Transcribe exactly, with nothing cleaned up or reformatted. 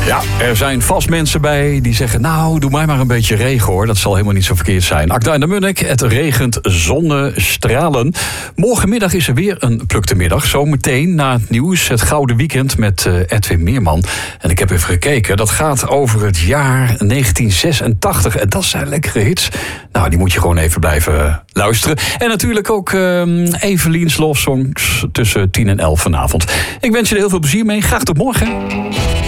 Ja, er zijn vast mensen bij die zeggen... nou, doe mij maar een beetje regen, hoor. Dat zal helemaal niet zo verkeerd zijn. Akda en de Munnik, het regent zonnestralen. Morgenmiddag is er weer een pluktemiddag. Zometeen na het nieuws, het Gouden Weekend met uh, Edwin Meerman. En ik heb even gekeken, dat gaat over het jaar negentien zesentachtig. En dat zijn lekkere hits. Nou, die moet je gewoon even blijven luisteren. En natuurlijk ook uh, Evelien's Love Songs tussen tien en elf vanavond. Ik wens je er heel veel plezier mee. Graag tot morgen.